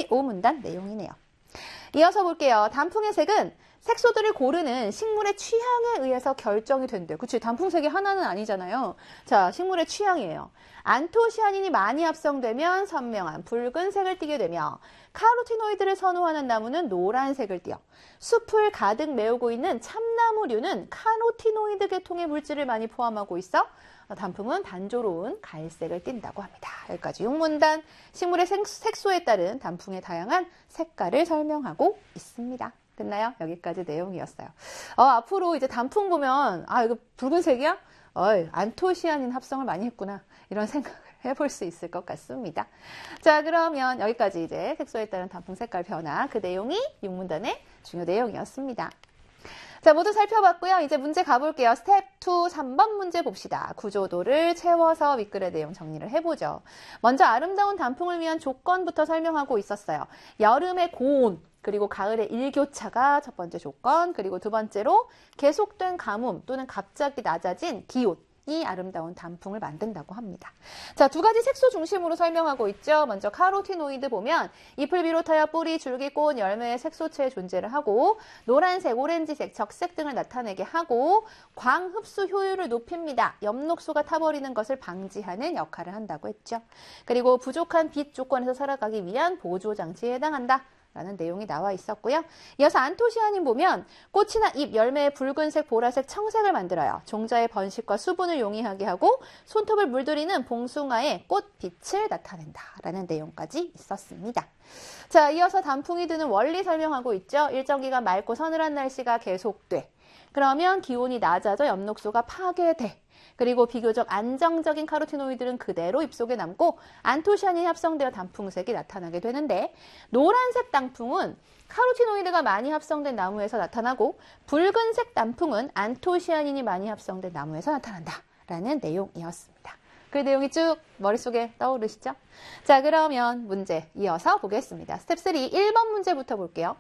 오문단 내용이네요. 이어서 볼게요. 단풍의 색은 색소들을 고르는 식물의 취향에 의해서 결정이 된대요. 그치? 단풍색이 하나는 아니잖아요. 자, 식물의 취향이에요. 안토시아닌이 많이 합성되면 선명한 붉은색을 띠게 되며 카로티노이드를 선호하는 나무는 노란색을 띠어 숲을 가득 메우고 있는 참나무류는 카로티노이드 계통의 물질을 많이 포함하고 있어 단풍은 단조로운 갈색을 띈다고 합니다. 여기까지 6문단 식물의 색소에 따른 단풍의 다양한 색깔을 설명하고 있습니다. 됐나요? 여기까지 내용이었어요. 앞으로 이제 단풍 보면 이거 붉은색이야? 안토시아닌 합성을 많이 했구나. 이런 생각을 해볼 수 있을 것 같습니다. 자, 그러면 여기까지 이제 색소에 따른 단풍 색깔 변화 그 내용이 6문단의 중요 내용이었습니다. 자, 모두 살펴봤고요. 이제 문제 가볼게요. 스텝 2, 3번 문제 봅시다. 구조도를 채워서 윗글의 내용 정리를 해보죠. 먼저 아름다운 단풍을 위한 조건부터 설명하고 있었어요. 여름의 고온, 그리고 가을의 일교차가 첫 번째 조건, 그리고 두 번째로 계속된 가뭄 또는 갑자기 낮아진 기온이 아름다운 단풍을 만든다고 합니다. 자, 두 가지 색소 중심으로 설명하고 있죠. 먼저 카로티노이드 보면 잎을 비롯하여 뿌리, 줄기, 꽃, 열매의 색소체의 존재를 하고 노란색, 오렌지색, 적색 등을 나타내게 하고 광 흡수 효율을 높입니다. 엽록소가 타버리는 것을 방지하는 역할을 한다고 했죠. 그리고 부족한 빛 조건에서 살아가기 위한 보조 장치에 해당한다. 라는 내용이 나와 있었고요. 이어서 안토시아닌 보면 꽃이나 잎, 열매의 붉은색, 보라색, 청색을 만들어요. 종자의 번식과 수분을 용이하게 하고 손톱을 물들이는 봉숭아의 꽃빛을 나타낸다. 라는 내용까지 있었습니다. 자, 이어서 단풍이 드는 원리 설명하고 있죠. 일정 기간 맑고 서늘한 날씨가 계속돼. 그러면 기온이 낮아져 엽록소가 파괴돼. 그리고 비교적 안정적인 카로티노이드는 그대로 잎속에 남고 안토시아닌이 합성되어 단풍색이 나타나게 되는데 노란색 단풍은 카로티노이드가 많이 합성된 나무에서 나타나고 붉은색 단풍은 안토시아닌이 많이 합성된 나무에서 나타난다. 라는 내용이었습니다. 그 내용이 쭉 머릿속에 떠오르시죠? 자, 그러면 문제 이어서 보겠습니다. 스텝 3, 1번 문제부터 볼게요.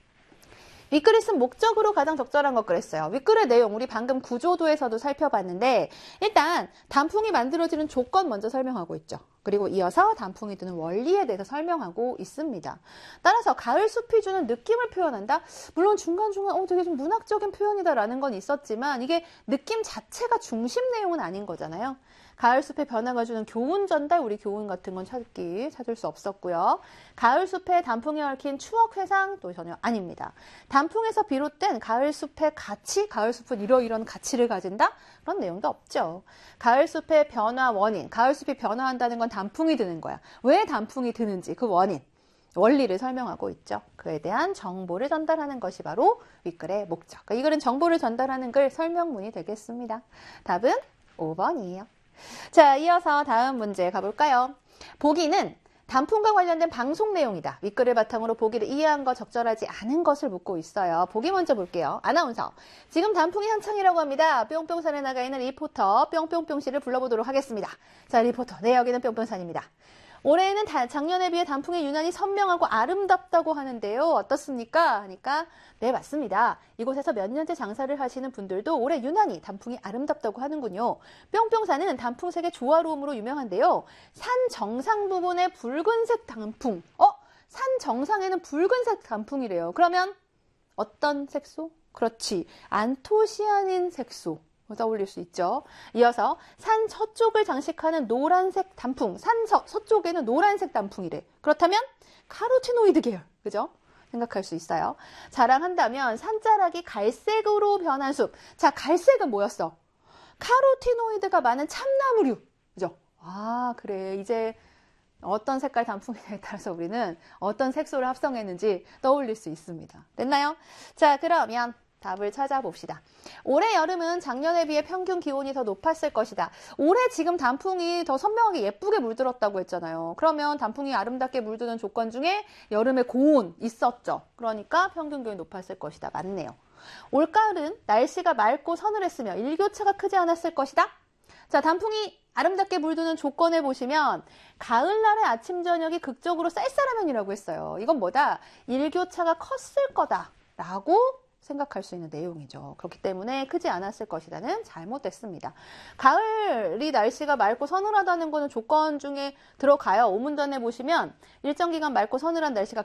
윗글에 쓴 목적으로 가장 적절한 것 그랬어요. 윗글의 내용 우리 방금 구조도에서도 살펴봤는데 일단 단풍이 만들어지는 조건 먼저 설명하고 있죠. 그리고 이어서 단풍이 드는 원리에 대해서 설명하고 있습니다. 따라서 가을 숲이 주는 느낌을 표현한다? 물론 중간중간 되게 좀 문학적인 표현이다라는 건 있었지만 이게 느낌 자체가 중심 내용은 아닌 거잖아요. 가을 숲의 변화가 주는 교훈 전달, 우리 교훈 같은 건 찾을 수 없었고요. 가을 숲에 단풍에 얽힌 추억 회상 또 전혀 아닙니다. 단풍에서 비롯된 가을 숲의 가치, 가을 숲은 이러이러한 가치를 가진다? 그런 내용도 없죠. 가을 숲의 변화 원인, 가을 숲이 변화한다는 건 단풍이 드는 거야. 왜 단풍이 드는지 그 원인, 원리를 설명하고 있죠. 그에 대한 정보를 전달하는 것이 바로 윗글의 목적. 이 글은 정보를 전달하는 글 설명문이 되겠습니다. 답은 5번이에요. 자, 이어서 다음 문제 가볼까요? 보기는 단풍과 관련된 방송 내용이다. 윗글을 바탕으로 보기를 이해한 것, 적절하지 않은 것을 묻고 있어요. 보기 먼저 볼게요. 아나운서. 지금 단풍이 한창이라고 합니다. 뿅뿅산에 나가 있는 리포터 뿅뿅뿅 씨를 불러보도록 하겠습니다. 자, 리포터. 네, 여기는 뿅뿅산입니다. 올해에는 작년에 비해 단풍이 유난히 선명하고 아름답다고 하는데요. 어떻습니까? 하니까 네, 맞습니다. 이곳에서 몇 년째 장사를 하시는 분들도 올해 유난히 단풍이 아름답다고 하는군요. 뿅뿅산은 단풍색의 조화로움으로 유명한데요. 산 정상 부분에 붉은색 단풍. 산 정상에는 붉은색 단풍이래요. 그러면 어떤 색소? 그렇지. 안토시아닌 색소. 떠올릴 수 있죠. 이어서 산 서쪽을 장식하는 노란색 단풍. 산 서쪽에는 노란색 단풍이래. 그렇다면 카로티노이드 계열. 그죠? 생각할 수 있어요. 자랑한다면 산자락이 갈색으로 변한 숲. 자, 갈색은 뭐였어? 카로티노이드가 많은 참나무류. 그죠? 그래. 이제 어떤 색깔 단풍이냐에 따라서 우리는 어떤 색소를 합성했는지 떠올릴 수 있습니다. 됐나요? 자, 그러면 답을 찾아봅시다. 올해 여름은 작년에 비해 평균 기온이 더 높았을 것이다. 올해 지금 단풍이 더 선명하게 예쁘게 물들었다고 했잖아요. 그러면 단풍이 아름답게 물드는 조건 중에 여름의 고온 있었죠. 그러니까 평균 기온이 높았을 것이다. 맞네요. 올가을은 날씨가 맑고 서늘했으며 일교차가 크지 않았을 것이다. 자, 단풍이 아름답게 물드는 조건을 보시면 가을날의 아침 저녁이 극적으로 쌀쌀하면이라고 했어요. 이건 뭐다? 일교차가 컸을 거다라고 생각할 수 있는 내용이죠. 그렇기 때문에 크지 않았을 것이다는 잘못됐습니다. 가을이 날씨가 맑고 서늘하다는 거는 조건 중에 들어가요. 오문전에 보시면 일정 기간 맑고 서늘한 날씨가